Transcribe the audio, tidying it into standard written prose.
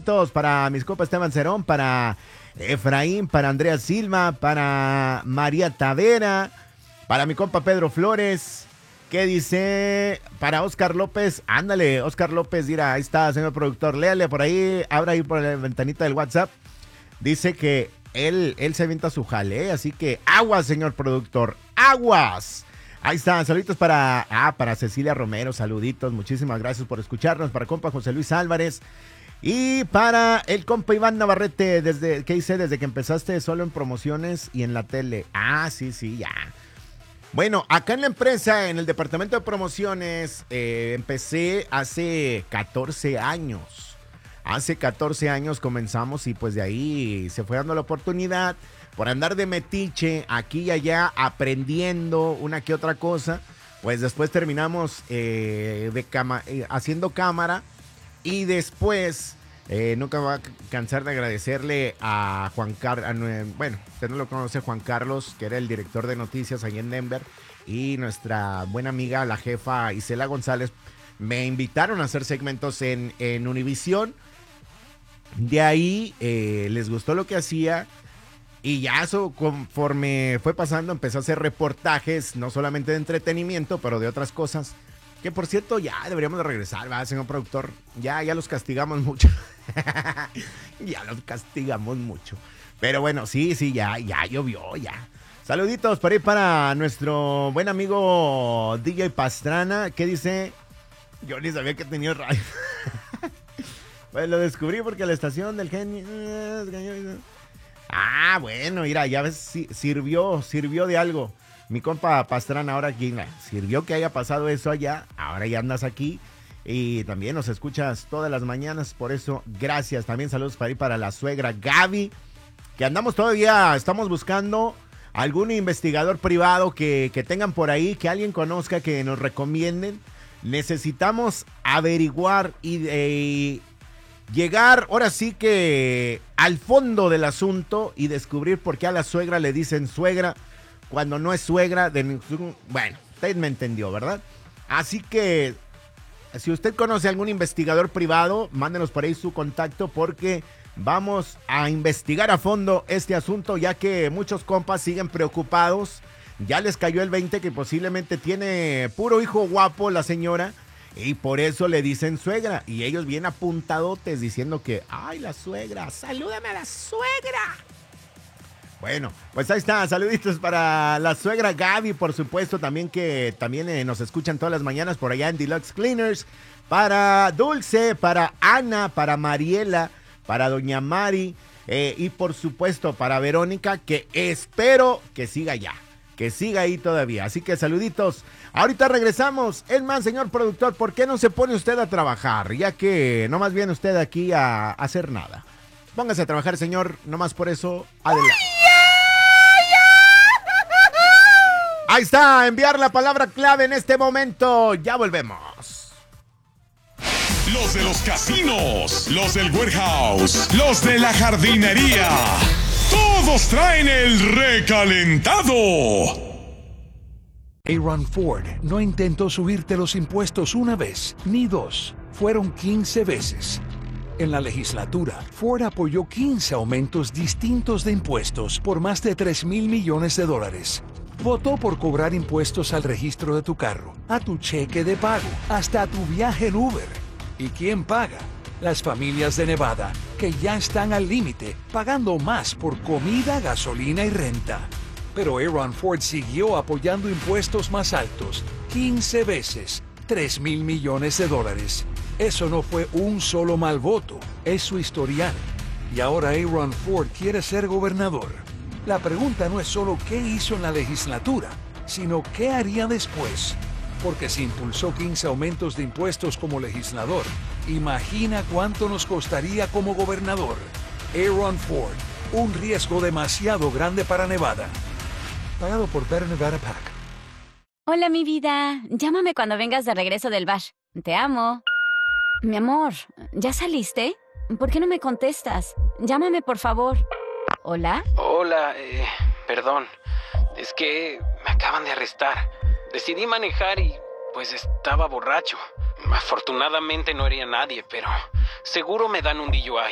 saluditos para mis compas Esteban Cerón, para Efraín, para Andrea Silva, para María Tavera, para mi compa Pedro Flores. ¿Qué dice? Para Oscar López. Ándale, Oscar López, mira, ahí está, señor productor. Léale por ahí, abra ahí por la ventanita del WhatsApp. Dice que él se avienta su jale, así que aguas, señor productor, aguas. Ahí está, saluditos para Cecilia Romero, saluditos, muchísimas gracias por escucharnos, para compa José Luis Álvarez y para el compa Iván Navarrete, desde que empezaste solo en promociones y en la tele. Sí, ya. Bueno, acá en la empresa, en el departamento de promociones, empecé hace 14 años. Hace 14 años comenzamos y pues de ahí se fue dando la oportunidad por andar de metiche aquí y allá aprendiendo una que otra cosa. Pues después terminamos haciendo cámara y después nunca me voy a cansar de agradecerle a Juan Carlos, bueno, usted no lo conoce, Juan Carlos, que era el director de noticias ahí en Denver, y nuestra buena amiga, la jefa Isela González, me invitaron a hacer segmentos en Univisión. De ahí les gustó lo que hacía y ya eso conforme fue pasando empezó a hacer reportajes, no solamente de entretenimiento, pero de otras cosas. Que por cierto ya deberíamos de regresar, ¿verdad, señor productor? Ya los castigamos mucho. Ya los castigamos mucho. Pero bueno, sí, ya llovió, ya. Saluditos por ahí para nuestro buen amigo DJ Pastrana. ¿Qué dice? Yo ni sabía que tenía radio. Pues lo descubrí porque la estación del genio... bueno, mira, ya ves, sirvió de algo. Mi compa Pastrana ahora aquí, sirvió que haya pasado eso allá, ahora ya andas aquí y también nos escuchas todas las mañanas, por eso gracias. También saludos para ahí para la suegra Gaby, que andamos todavía, estamos buscando algún investigador privado que tengan por ahí, que alguien conozca, que nos recomienden. Necesitamos averiguar y llegar ahora sí que al fondo del asunto y descubrir por qué a la suegra le dicen suegra cuando no es suegra de... Bueno, usted me entendió, ¿verdad? Así que si usted conoce a algún investigador privado, mándenos por ahí su contacto porque vamos a investigar a fondo este asunto, ya que muchos compas siguen preocupados. Ya les cayó el 20 que posiblemente tiene puro hijo guapo la señora y por eso le dicen suegra. Y ellos bien apuntadotes diciendo que, ¡ay, la suegra! ¡Salúdame a la suegra! Bueno, pues ahí está, saluditos para la suegra Gaby, por supuesto, también que también nos escuchan todas las mañanas por allá en Deluxe Cleaners, para Dulce, para Ana, para Mariela, para Doña Mari, y por supuesto para Verónica, que espero que siga allá, que siga ahí todavía, así que saluditos. Ahorita regresamos. Es más, señor productor, ¿por qué no se pone usted a trabajar? Ya que no más viene usted aquí a hacer nada. Póngase a trabajar, señor, nomás por eso, adelante. Ahí está, enviar la palabra clave en este momento. Ya volvemos. Los de los casinos, los del warehouse, los de la jardinería. Todos traen el recalentado. Aaron Ford no intentó subirte los impuestos una vez, ni dos. Fueron 15 veces. En la legislatura, Ford apoyó 15 aumentos distintos de impuestos por más de $3,000 millones. Votó por cobrar impuestos al registro de tu carro, a tu cheque de pago, hasta a tu viaje en Uber. ¿Y quién paga? Las familias de Nevada, que ya están al límite, pagando más por comida, gasolina y renta. Pero Aaron Ford siguió apoyando impuestos más altos, 15 veces, $3,000 millones. Eso no fue un solo mal voto, es su historial. Y ahora Aaron Ford quiere ser gobernador. La pregunta no es solo qué hizo en la legislatura, sino qué haría después. Porque si impulsó 15 aumentos de impuestos como legislador, imagina cuánto nos costaría como gobernador. Aaron Ford, un riesgo demasiado grande para Nevada. Pagado por Better Nevada PAC. Hola, mi vida. Llámame cuando vengas de regreso del bar. Te amo. Mi amor, ¿ya saliste? ¿Por qué no me contestas? Llámame, por favor. ¿Hola? Hola, perdón. Es que me acaban de arrestar. Decidí manejar y pues estaba borracho. Afortunadamente no hería a nadie, pero seguro me dan un DUI.